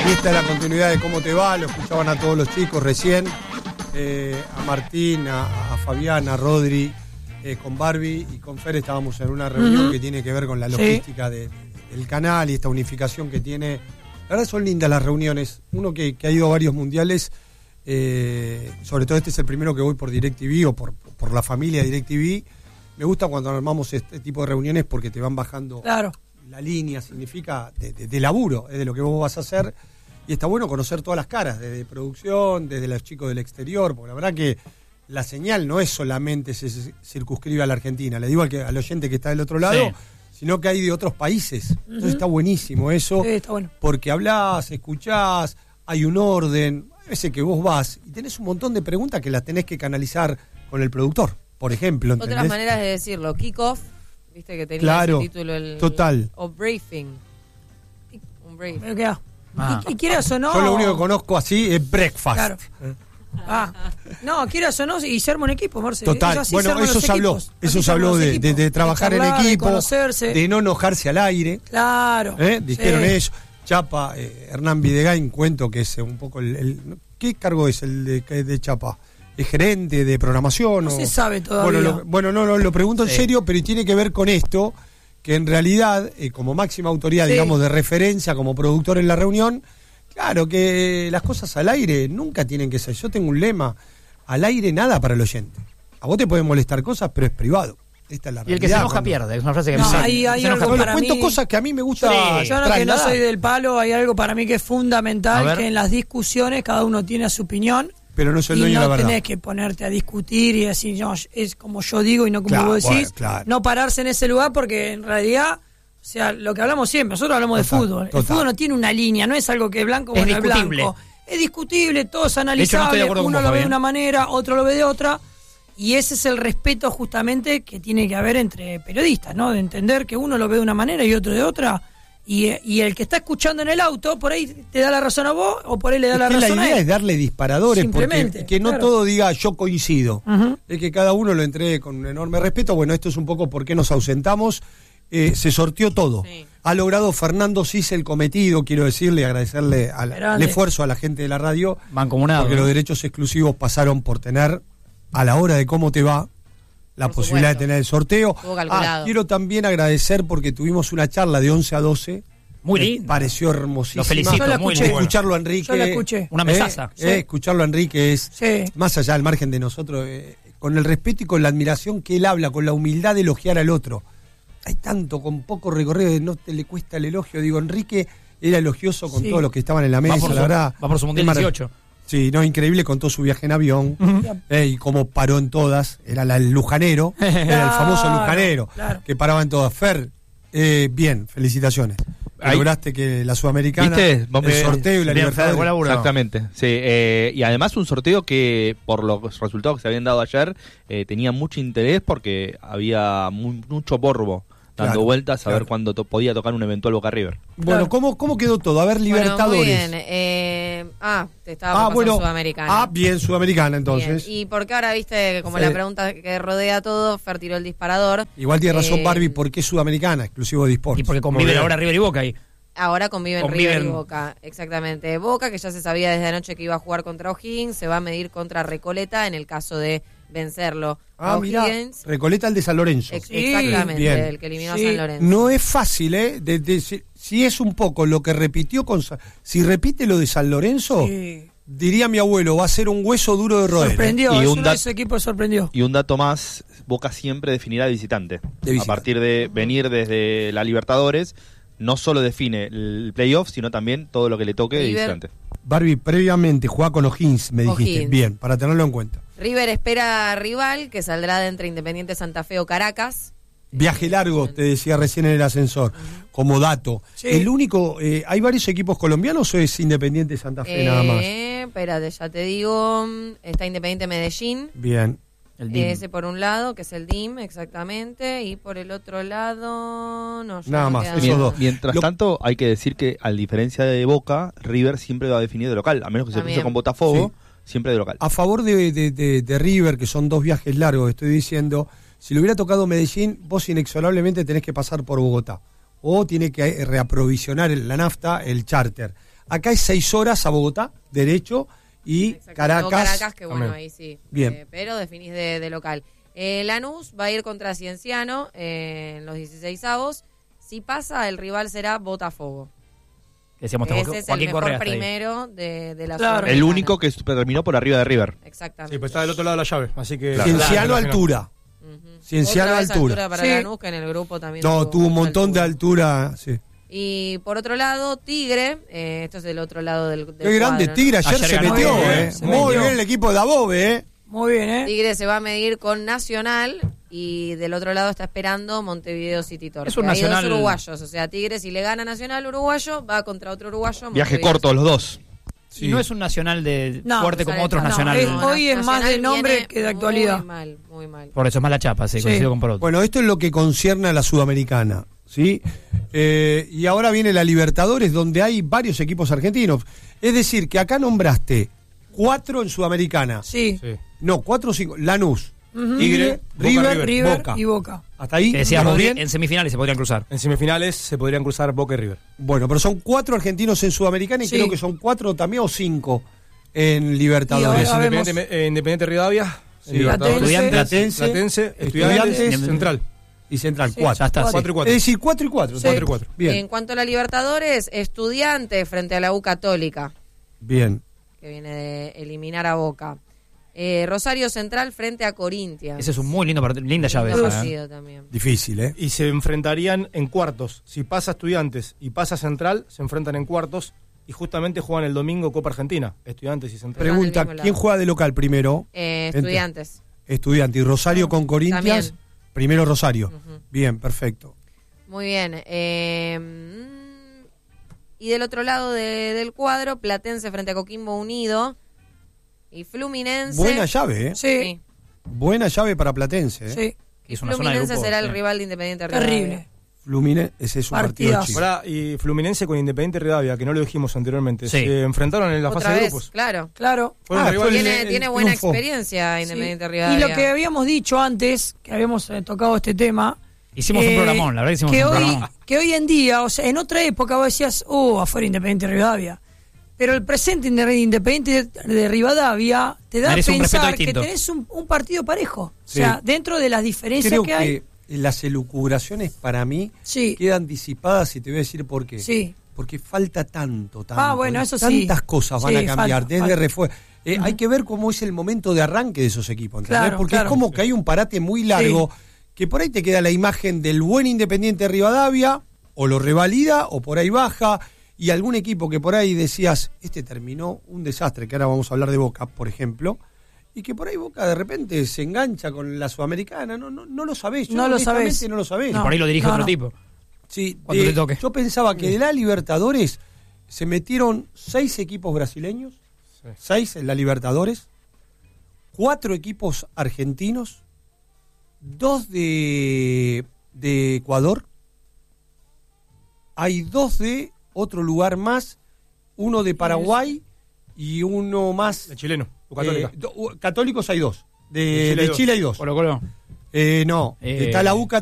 Y esta es la continuidad de Cómo Te Va, lo escuchaban a todos los chicos recién, a Martín, a Fabián, a Rodri, con Barbie y con Fer estábamos en una reunión que tiene que ver con la logística del canal y esta unificación que tiene. La verdad son lindas las reuniones, uno que ha ido a varios mundiales, sobre todo este es el primero que voy por DirecTV o por la familia DirecTV. Me gusta cuando armamos este tipo de reuniones porque te van bajando la línea, significa de laburo, es de lo que vos vas a hacer. Y está bueno conocer todas las caras, desde producción, desde los chicos del exterior, porque la verdad que la señal no es solamente se circunscribe a la Argentina, le digo al oyente que está del otro lado, sino que hay de otros países. Entonces está buenísimo eso, está bueno. Porque hablás, escuchás, hay un orden, a veces que vos vas y tenés un montón de preguntas que las tenés que canalizar con el productor, por ejemplo. ¿Entendés? Otras maneras de decirlo, kick-off, viste que tenía claro, ese título, total. O briefing. Un briefing. ¿Pero qué? Y quieras o no... Yo lo único que conozco así es breakfast. Claro. No, quieras o no, y se arma un equipo, Marce. Total, bueno, eso se habló. Eso se habló de trabajar en equipo, de no enojarse al aire. Claro. Dijeron eso. Chapa, Hernán Videgain, cuento que es un poco ¿qué cargo es el de Chapa? ¿Es gerente de programación? No se sabe todavía. Bueno, no, lo pregunto en serio, pero tiene que ver con esto, que en realidad, como máxima autoridad, digamos, de referencia, como productor en la reunión, claro que las cosas al aire nunca tienen que ser. Yo tengo un lema, al aire nada para el oyente. A vos te pueden molestar cosas, pero es privado. Esta es la realidad. Y el que se enoja pierde, es una frase que no, hay algo para cuento mí, cosas que a mí me gusta. Yo que no soy del palo, hay algo para mí que es fundamental, que en las discusiones cada uno tiene su opinión. Pero no soy el dueño de la verdad. No tenés que ponerte a discutir y decir, no, es como yo digo y no como vos decís. Bueno, no pararse en ese lugar porque en realidad, o sea, lo que hablamos siempre, nosotros hablamos de fútbol. El fútbol no tiene una línea, no es algo que es blanco o no es blanco. Es discutible, todo es analizable, uno lo ve de una manera, otro lo ve de otra. Y ese es el respeto justamente que tiene que haber entre periodistas, ¿no? De entender que uno lo ve de una manera y otro de otra. Y el que está escuchando en el auto, por ahí te da la razón a vos o por ahí le da la razón a él. La idea es darle disparadores, porque que no todo diga yo coincido. Es que cada uno lo entregue con un enorme respeto. Bueno, esto es un poco por qué nos ausentamos. Se sorteó todo. Sí. Ha logrado Fernando Cis el cometido, quiero decirle y agradecerle al esfuerzo a la gente de la radio. Mancomunado. Porque los derechos exclusivos pasaron por tener, a la hora de Cómo Te Va, la posibilidad de tener el sorteo. Quiero también agradecer porque tuvimos una charla de 11 a 12. Muy lindo. Pareció hermosísima. Lo felicito, muy lindo. Escucharlo a Enrique. Yo la escuché. Una mesaza. Escucharlo a Enrique es, más allá del margen de nosotros, con el respeto y con la admiración que él habla, con la humildad de elogiar al otro. Hay tanto, con poco recorrido, no te le cuesta el elogio. Digo, Enrique era elogioso con todos los que estaban en la mesa, la verdad. Va por su Mundial 18. Sí, no, increíble, contó su viaje en avión y cómo paró en todas. Era el lujanero, era el famoso lujanero que paraba en todas. Fer, bien, felicitaciones. Lograste que la Sudamericana, el sorteo y la Libertadores. Exactamente, sí. Y además un sorteo que, por los resultados que se habían dado ayer, tenía mucho interés porque había mucho morbo dando vueltas a ver cuándo podía tocar un eventual Boca River. Bueno, ¿cómo quedó todo? A ver, Libertadores. Muy bien. Te estaba pasando Sudamericana. Bien, Sudamericana entonces. Bien. Y porque ahora viste, como la pregunta que rodea todo, Fer tiró el disparador. Igual tiene razón Barbie, ¿por qué Sudamericana? Exclusivo de eSports. Y porque conviven ahora River y Boca ahí. Ahora conviven River y Boca, exactamente. Boca, que ya se sabía desde anoche que iba a jugar contra O'Higgins, se va a medir contra Recoleta en el caso de vencerlo. Mirá, Recoleta el de San Lorenzo. Exactamente, bien. El que eliminó a San Lorenzo. No es fácil, si es un poco lo que repitió si repite lo de San Lorenzo, diría mi abuelo, va a ser un hueso duro de roer. Sorprendió, ese equipo sorprendió. Y un dato más, Boca siempre definirá de visitante. A partir de venir desde la Libertadores, no solo define el playoff, sino también todo lo que le toque de visitante. Barbie, previamente jugaba con O'Higgins, me dijiste. Bien, para tenerlo en cuenta. River espera rival que saldrá de entre Independiente Santa Fe o Caracas. Viaje largo, te decía recién en el ascensor, como dato. El único, ¿hay varios equipos colombianos o es Independiente Santa Fe nada más? Espérate, ya te digo, está Independiente Medellín. Bien. Ese por un lado, que es el DIM, exactamente, y por el otro lado, nada más, esos dos. Mientras tanto, hay que decir que, a diferencia de Boca, River siempre va a definir de local, a menos que se cruce con Botafogo, siempre de local. A favor de River, que son dos viajes largos, estoy diciendo, si le hubiera tocado Medellín, vos inexorablemente tenés que pasar por Bogotá, o tiene que reaprovisionar la nafta, el charter. Acá es 6 horas a Bogotá, derecho, y Caracas. Caracas, que bueno, ahí sí. Bien. Pero definís de local. Lanús va a ir contra Cienciano en los 16avos. Si pasa, el rival será Botafogo. Decíamos ese es Joaquín el Correa mejor primero de la Claro. El único que terminó por arriba de River. Exactamente. Sí, pues está del otro lado de la llave, así que... Cienciano altura. Cienciano altura. para Lanús, que en el grupo también tuvo un montón de altura, sí. Y por otro lado, Tigre, esto es del otro lado del Qué grande, cuadro, Tigre, ayer se ganó, metió, se Muy metió. bien el equipo de Dabove, Muy bien, Tigre se va a medir con Nacional y del otro lado está esperando Montevideo City Torque. Es un Hay Nacional... dos uruguayos, o sea, Tigre si le gana Nacional uruguayo, va contra otro uruguayo. Viaje Montevideo corto los dos. Y no es un Nacional de No, fuerte como otros no, nacionales. hoy es más de nombre viene que de actualidad. Muy mal, muy mal. Por eso es más la chapa, sí, coincido con Poroto. Bueno, esto es lo que concierne a la Sudamericana, ¿sí? Y ahora viene la Libertadores, donde hay varios equipos argentinos. Es decir, que acá nombraste 4 en Sudamericana. Sí. No, 4 o 5. Lanús, Tigre, Boca, River Boca. y Boca. Hasta ahí. Que decíamos ¿estamos bien, bien? en semifinales se podrían cruzar. En semifinales se podrían cruzar Boca y River. Bueno, pero son 4 argentinos en Sudamericana y Sí. creo que son 4 también o 5 en Libertadores. Y ahora vemos- Independiente Rivadavia, Sí. Libertadores. Platense. Platense, Estudiantes, Estudiantes, Central. Y Central, Sí, 4. ya está, sí. 4 y 4. Es decir, 4 y 4. Sí. 4 y 4. Bien, En cuanto a la Libertadores, Estudiante frente a la U Católica, bien. que viene de eliminar a Boca. Rosario Central frente a Corinthians. Ese es un muy lindo partido, linda llave Lindo esa, ¿eh? partido también. Difícil, ¿eh? Y se enfrentarían en cuartos. Si pasa Estudiantes y pasa Central, se enfrentan en cuartos y justamente juegan el domingo Copa Argentina, Estudiantes y Central. Pregunta, del mismo ¿quién lado. juega de local primero? Estudiantes. Estudiante. ¿Y Rosario con Corinthians? También. Primero Rosario. Ujú. Bien, perfecto. Muy bien. Y del otro lado del cuadro, Platense frente a Coquimbo Unido y Fluminense. Buena llave, ¿eh? Sí, Buena llave para Platense, ¿eh? sí. Es una zona de Fluminense grupo, será sí. el rival de Independiente Rivadavia. Terrible. Fluminense, ese es un partido Partidazo. chico. Ahora, y Fluminense con Independiente Rivadavia, que no lo dijimos anteriormente, Sí. se enfrentaron en la Otra fase de vez, grupos. claro. Claro. Fueron Ah, rivales. fue Tiene, el tiene buena triunfo. experiencia Independiente Sí. Rivadavia. Y lo que habíamos dicho antes, que habíamos tocado este tema. Hicimos un programón, la verdad que hicimos que un hoy, programón. que hoy en día, o sea, en otra época vos decías, afuera Independiente Rivadavia. Pero el presente Independiente de Rivadavia te da a Merece un respeto pensar que distinto. tenés un partido parejo. Sí. O sea, dentro de las diferencias Creo que hay. que las elucubraciones para mí Sí. quedan disipadas y te voy a decir por qué. Sí. Porque falta tanto. Bueno, eso sí. Tantas cosas van Sí, a cambiar, falta, desde falta. refuerzo. Hay que ver cómo es el momento de arranque de esos equipos, ¿entendés? Claro, Porque claro. es como que hay un parate muy largo, que por ahí te queda la imagen del buen Independiente de Rivadavia, o lo revalida, o por ahí baja, y algún equipo que por ahí decías, este terminó un desastre, que ahora vamos a hablar de Boca, por ejemplo, y que por ahí Boca de repente se engancha con la Sudamericana, no lo sabés. Yo No lo honestamente sabés. no lo sabés. No. Por ahí lo dirige otro no. tipo. Sí, Cuando te toque. yo pensaba que de la Libertadores se metieron 6 equipos brasileños, 6 en la Libertadores, 4 equipos argentinos, 2 de Ecuador, hay 2 de otro lugar más, uno de Paraguay y uno más. El chileno, o Católica. Católicos hay 2, de Chile hay 2. Colo Colo. No, Eh, está la U Católica.